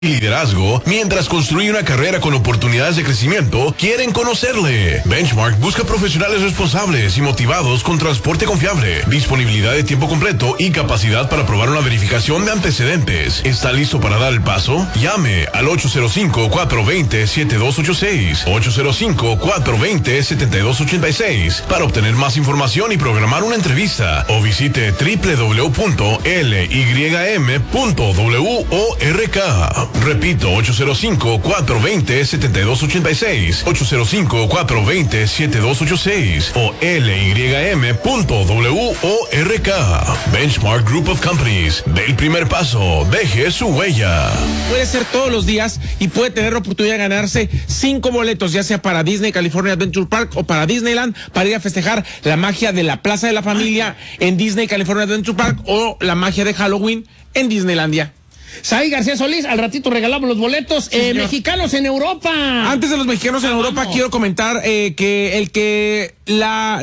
y liderazgo, mientras construye una carrera con oportunidades de crecimiento, quieren conocerle. Benchmark busca profesionales responsables y motivados con transporte confiable, disponibilidad de tiempo completo y capacidad para probar una verificación de antecedentes. ¿Está listo para dar el paso? Llame al 805-420-7286, 805-420-7286 para obtener más información y programar una entrevista, o visite www.lym.work. Repito, 805-420-7286, 805-420-7286 o lym.work. Benchmark Group of Companies. Dé el primer paso, deje su huella. Puede ser todos los días y puede tener la oportunidad de ganarse 5 boletos, ya sea para Disney California Adventure Park o para Disneyland, para ir a festejar la magia de la Plaza de la Familia en Disney California Adventure Park o la magia de Halloween en Disneylandia. Saí García Solís, al ratito regalamos los boletos. Mexicanos en Europa. Antes de los mexicanos en Europa, quiero comentar que